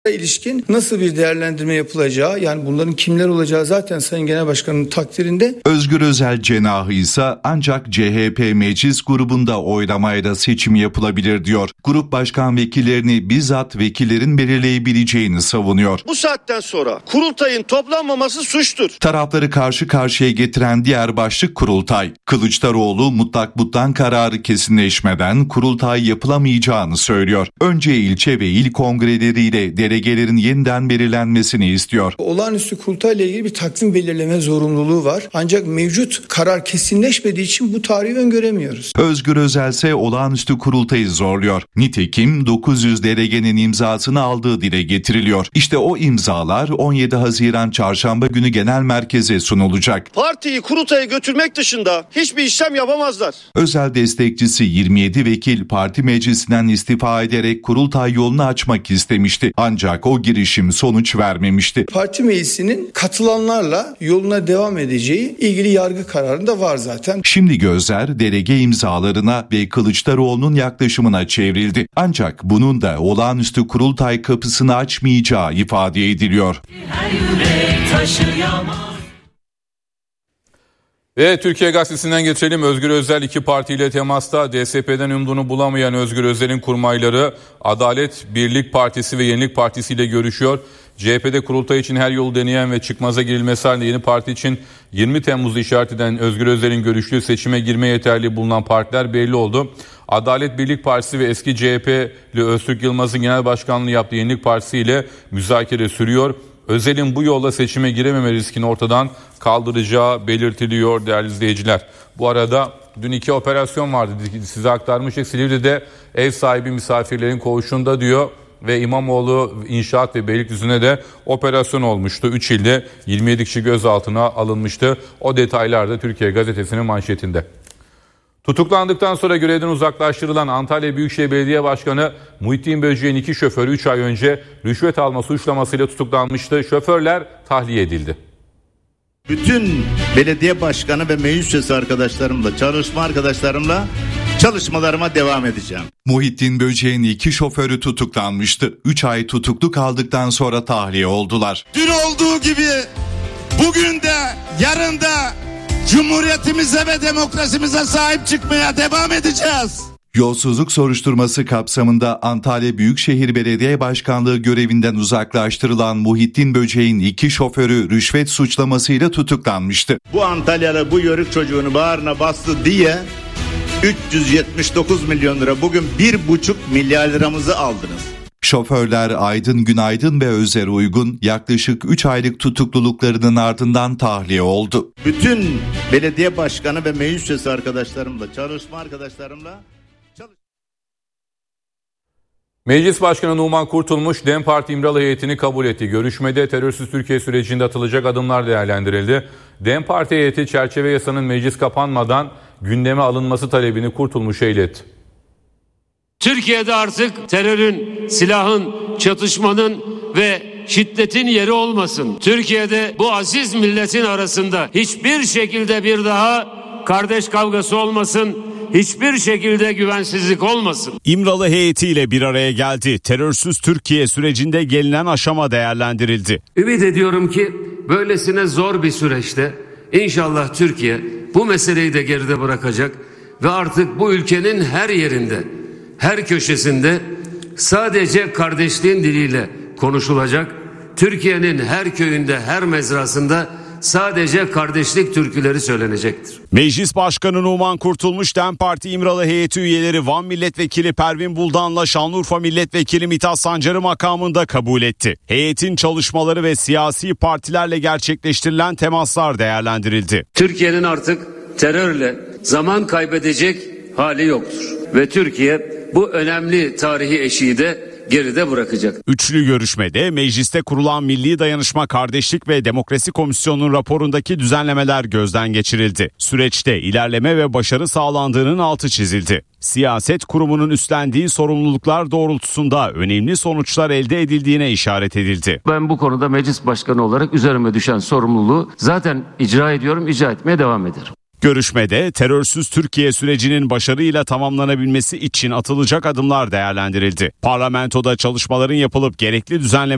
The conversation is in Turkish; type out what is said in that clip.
ilişkin nasıl bir değerlendirme yapılacağı, yani bunların kimler olacağı zaten Sayın Genel Başkan'ın takdirinde. Özgür Özel cenahı ise ancak CHP meclis grubunda oylamayla seçim yapılabilir diyor. Grup başkan vekillerini bizzat vekillerin belirleyebileceğini savunuyor. Bu saatten sonra kurultayın toplanmaması suçtur. Tarafları karşı karşıya getiren diğer başlık kurultay. Kılıçdaroğlu mutlak kararı kesinleşmeden kurultay yapılamayacağını söylüyor. Önce ilçe ve il kongreleriyle delegelerin yeniden belirlenmesini istiyor. Olağanüstü kurultayla ilgili bir takvim belirleme zorunluluğu var. Ancak mevcut karar kesinleşmediği için bu tarihi öngöremiyoruz. Özgür Özel ise olağanüstü kurultayı zorluyor. Nitekim 900 delegenin imzasını aldığı dile getiriliyor. İşte o imzalar 17 Haziran Çarşamba günü genel merkeze sunulacak. Partiyi kurultaya götürmek dışında hiçbir işlem yapamazlar. Özel destekçisi 27 vekil parti meclisinden istifa ederek kurultay yolunu açmak istemişti. Ancak o girişim sonuç vermemişti. Parti meclisinin katılanlarla yoluna devam edeceği ilgili yargı kararında var zaten. Şimdi gözler delege imzalarına ve Kılıçdaroğlu'nun yaklaşımına çevrildi. Ancak bunun da olağanüstü kurultay kapısını açmayacağı ifade ediliyor. Ve Türkiye Gazetesi'nden geçelim. Özgür Özel iki partiyle temasta. DSP'den umduğunu bulamayan Özgür Özel'in kurmayları Adalet, Birlik Partisi ve Yenilik Partisi ile görüşüyor. CHP'de kurultay için her yolu deneyen ve çıkmaza girilmesi halinde yeni parti için 20 Temmuz'u işaret eden Özgür Özel'in görüştüğü seçime girme yeterli bulunan partiler belli oldu. Adalet Birlik Partisi ve eski CHP'li Öztürk Yılmaz'ın genel başkanlığı yaptığı Yenilik Partisi ile müzakere sürüyor. Özel'in bu yolla seçime girememe riskini ortadan kaldıracağı belirtiliyor değerli izleyiciler. Bu arada dün 2 operasyon vardı, size aktarmıştık. Silivri'de ev sahibi misafirlerin koğuşunda diyor ve İmamoğlu İnşaat ve Beylikdüzü'ne de operasyon olmuştu. 3 ilde 27 kişi gözaltına alınmıştı. O detaylar da Türkiye Gazetesi'nin manşetinde. Tutuklandıktan sonra görevden uzaklaştırılan Antalya Büyükşehir Belediye Başkanı Muhittin Böceğin 2 şoförü 3 ay önce rüşvet alma suçlamasıyla tutuklanmıştı. Şoförler tahliye edildi. Bütün belediye başkanı ve meclis üyesi arkadaşlarımla, çalışma arkadaşlarımla çalışmalarıma devam edeceğim. Muhittin Böceğin 2 şoförü tutuklanmıştı. 3 ay tutuklu kaldıktan sonra tahliye oldular. Dün olduğu gibi bugün de yarın da Cumhuriyetimize ve demokrasimize sahip çıkmaya devam edeceğiz. Yolsuzluk soruşturması kapsamında Antalya Büyükşehir Belediye Başkanlığı görevinden uzaklaştırılan Muhittin Böceğin 2 şoförü rüşvet suçlamasıyla tutuklanmıştı. Bu Antalyalı bu yörük çocuğunu bağrına bastı diye 379 milyon lira, bugün 1,5 milyar liramızı aldınız. Şoförler Aydın Günaydın ve Özer Uygun yaklaşık 3 aylık tutukluluklarının ardından tahliye oldu. Bütün belediye başkanı ve meclis üyesi arkadaşlarımla, çalışma arkadaşlarımla Meclis Başkanı Numan Kurtulmuş, DEM Parti İmralı heyetini kabul etti. Görüşmede terörsüz Türkiye sürecinde atılacak adımlar değerlendirildi. DEM Parti heyeti çerçeve yasanın meclis kapanmadan gündeme alınması talebini Kurtulmuş'a iletti. Türkiye'de artık terörün, silahın, çatışmanın ve şiddetin yeri olmasın. Türkiye'de bu aziz milletin arasında hiçbir şekilde bir daha kardeş kavgası olmasın. Hiçbir şekilde güvensizlik olmasın. İmralı heyetiyle bir araya geldi. Terörsüz Türkiye sürecinde gelinen aşama değerlendirildi. Ümit ediyorum ki böylesine zor bir süreçte inşallah Türkiye bu meseleyi de geride bırakacak ve artık bu ülkenin her yerinde, her köşesinde sadece kardeşliğin diliyle konuşulacak. Türkiye'nin her köyünde, her mezrasında sadece kardeşlik türküleri söylenecektir. Meclis Başkanı Numan Kurtulmuş, DEM Parti İmralı heyeti üyeleri Van Milletvekili Pervin Buldan'la Şanlıurfa Milletvekili Mithat Sancar'ı makamında kabul etti. Heyetin çalışmaları ve siyasi partilerle gerçekleştirilen temaslar değerlendirildi. Türkiye'nin artık terörle zaman kaybedecek hali yoktur ve Türkiye bu önemli tarihi eşiği de geride bırakacak. Üçlü görüşmede mecliste kurulan Milli Dayanışma, Kardeşlik ve Demokrasi Komisyonu'nun raporundaki düzenlemeler gözden geçirildi. Süreçte ilerleme ve başarı sağlandığının altı çizildi. Siyaset kurumunun üstlendiği sorumluluklar doğrultusunda önemli sonuçlar elde edildiğine işaret edildi. Ben bu konuda meclis başkanı olarak üzerime düşen sorumluluğu zaten icra ediyorum, icra etmeye devam ederim. Görüşmede terörsüz Türkiye sürecinin başarıyla tamamlanabilmesi için atılacak adımlar değerlendirildi. Parlamentoda çalışmaların yapılıp gerekli düzenlemeler